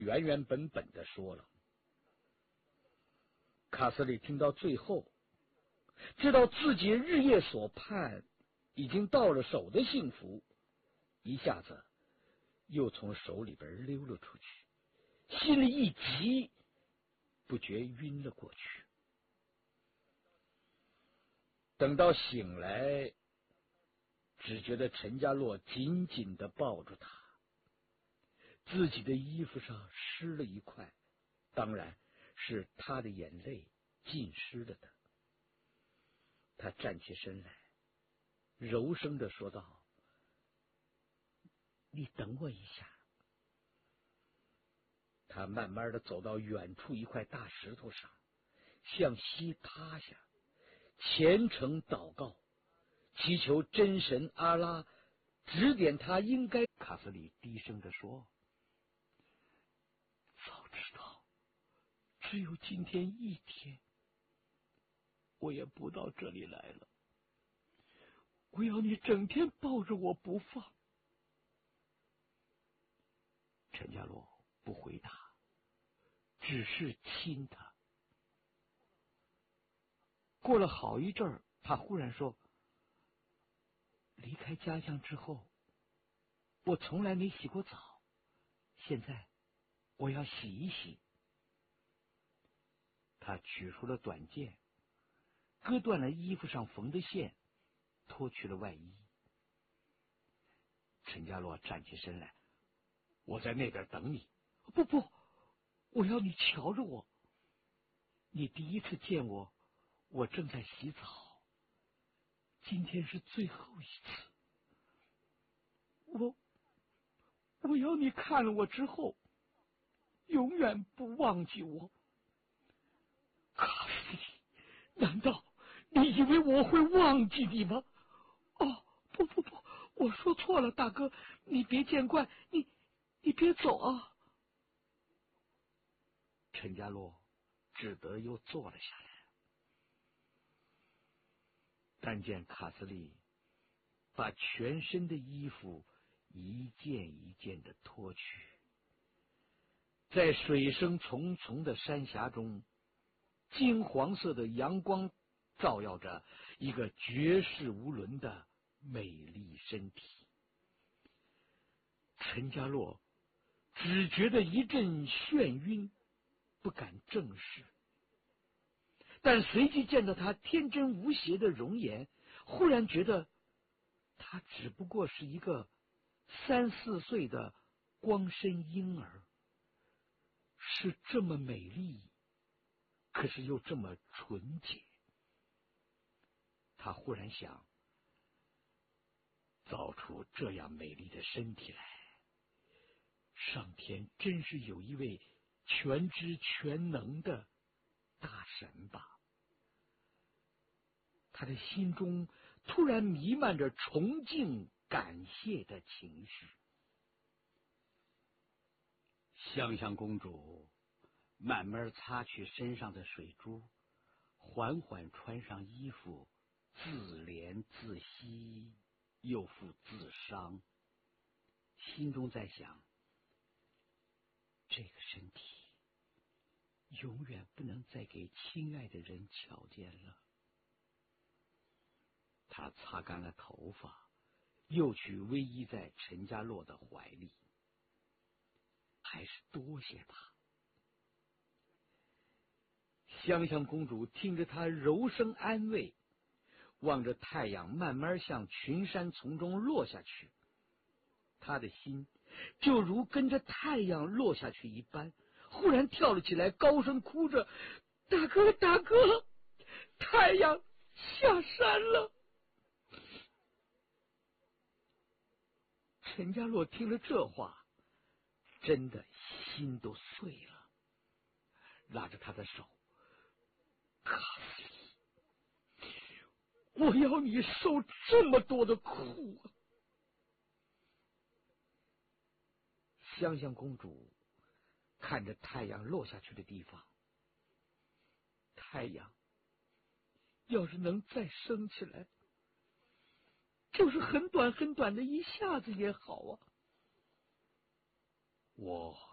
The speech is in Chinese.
原原本本的说了。卡斯里听到最后，知道自己日夜所盼已经到了手的幸福，一下子又从手里边溜了出去，心里一急，不觉晕了过去。等到醒来，只觉得陈家洛紧紧地抱住他，自己的衣服上湿了一块，当然是他的眼泪浸湿了的。他站起身来，柔声地说道：“你等我一下。”他慢慢地走到远处一块大石头上，向西趴下，虔诚祷告，祈求真神阿拉指点他应该。卡斯里低声地说：“早知道只有今天一天，我也不到这里来了。我要你整天抱着我不放。”陈家洛不回答，只是亲他。过了好一阵儿，他忽然说：“离开家乡之后，我从来没洗过澡，现在我要洗一洗。”他取出了短剑，割断了衣服上缝的线，脱去了外衣。陈家洛站起身来：“我在那边等你。”“不，我要你瞧着我。你第一次见我，我正在洗澡，今天是最后一次。我要你看了我之后，永远不忘记我。”“卡斯里，难道你以为我会忘记你吗？”“哦，不，我说错了，大哥，你别见怪，你别走啊。”陈家洛只得又坐了下来。但见卡斯利把全身的衣服一件一件的脱去，在水声淙淙的山峡中，金黄色的阳光照耀着一个绝世无伦的美丽身体。陈家洛只觉得一阵眩晕，不敢正视。但随即见到他天真无邪的容颜，忽然觉得他只不过是一个3、4岁的光身婴儿，是这么美丽，可是又这么纯洁。他忽然想，造出这样美丽的身体来，上天真是有一位全知全能的大神吧。他的心中突然弥漫着崇敬感谢的情绪。香香公主慢慢擦去身上的水珠，缓缓穿上衣服，自怜自惜，又复自伤，心中在想，这个身体永远不能再给亲爱的人瞧见了。他擦干了头发，又去偎依在陈家洛的怀里。还是多谢他。香香公主听着他柔声安慰，望着太阳慢慢向群山丛中落下去，她的心就如跟着太阳落下去一般，忽然跳了起来，高声哭着：“大哥，大哥，太阳下山了！”陈家洛听了这话，真的心都碎了，拉着他的手：“卡斯里，我要你受这么多的苦啊！”香香公主看着太阳落下去的地方，太阳要是能再升起来，就是很短很短的一下子也好啊。我